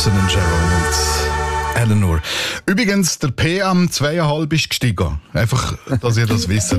Jackson und Jerome und Eleanor. Übrigens, der PM 2,5 ist gestiegen. Einfach, dass ihr das wisst.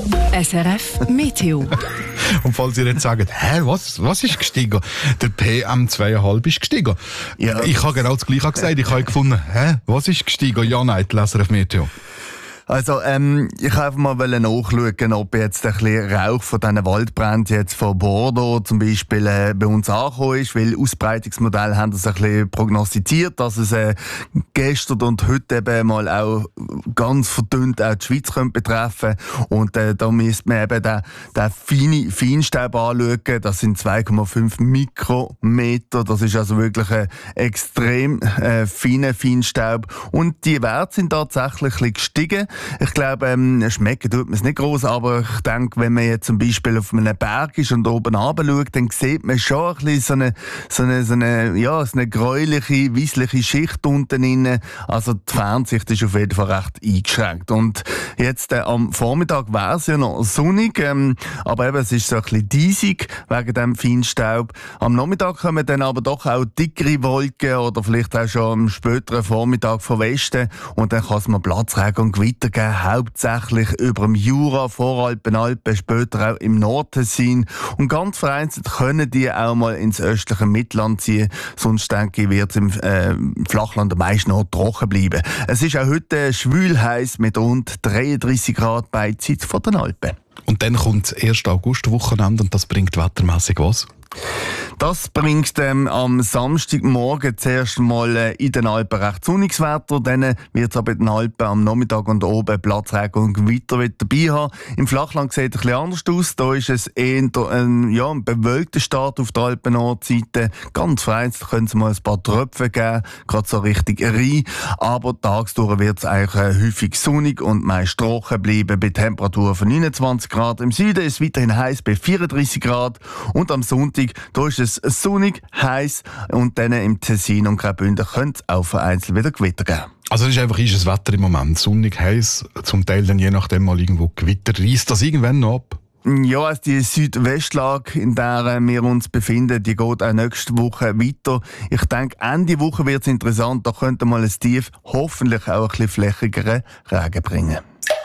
SRF Meteo. Und falls ihr jetzt sagt, was ist gestiegen? Der PM 2,5 ist gestiegen. Ja. Ich habe genau das Gleiche gesagt. Ich habe gefunden, was ist gestiegen? Ja, nein, die SRF Meteo. Also, ich wollte einfach mal nachschauen, ob jetzt ein bisschen Rauch von diesen Waldbränden jetzt von Bordeaux zum Beispiel bei uns angekommen ist, weil Ausbreitungsmodelle haben das ein bisschen prognostiziert, dass es gestern und heute eben mal auch ganz verdünnt auch die Schweiz könnte betreffen. Und da müsste man eben den Feinstaub anschauen. Das sind 2,5 Mikrometer. Das ist also wirklich ein extrem feiner Feinstaub. Und die Werte sind tatsächlich ein bisschen gestiegen. Ich glaube, schmecken tut man es nicht gross, aber ich denke, wenn man jetzt zum Beispiel auf einem Berg ist und oben runter schaut, dann sieht man schon ein bisschen so eine gräuliche, weissliche Schicht unten drin. Also die Fernsicht ist auf jeden Fall recht eingeschränkt. Und jetzt am Vormittag wäre es ja noch sonnig, aber eben, es ist so ein bisschen diesig wegen dem Feinstaub. Am Nachmittag kommen dann aber doch auch dickere Wolken oder vielleicht auch schon am späteren Vormittag von Westen und dann kann es mal Platzregen und Gewitter geben, hauptsächlich über dem Jura, Voralpen, Alpen, später auch im Nordtessin. Und ganz vereinzelt können die auch mal ins östliche Mittelland ziehen, sonst denke ich, wird es im Flachland am meisten noch trocken bleiben. Es ist auch heute schwül heiß mit rund 33 Grad beidseits von den Alpen. Und dann kommt das 1. August-Wochenende und das bringt wettermässig was? Das bringt am Samstagmorgen zuerst mal in den Alpen recht sonniges Wetter. Dann wird es aber in den Alpen am Nachmittag und oben Platzregen und Gewitter wieder dabei haben. Im Flachland sieht es ein bisschen anders aus. Da ist es eher ein bewölkter Start auf der Alpen-Nordseite. Ganz vereinzelt können es mal ein paar Tröpfe geben, gerade so richtig Rhein. Aber tagsdurch wird es eigentlich häufig sonnig und meist trocken bleiben bei Temperaturen von 29 Grad. Im Süden ist es weiterhin heiß bei 34 Grad. Und am Sonntag, da ist es sonnig, heiß und dann im Tessin und Graubünden könnte es auch vereinzelt wieder Gewitter geben. Also es ist einfach das Wetter im Moment. Sonnig, heiß, zum Teil dann je nachdem mal irgendwo Gewitter. Reisst das irgendwann noch ab? Ja, also die Südwestlage, in der wir uns befinden, die geht auch nächste Woche weiter. Ich denke, Ende Woche wird es interessant. Da könnte mal ein Tief hoffentlich auch ein bisschen flächigeren Regen bringen.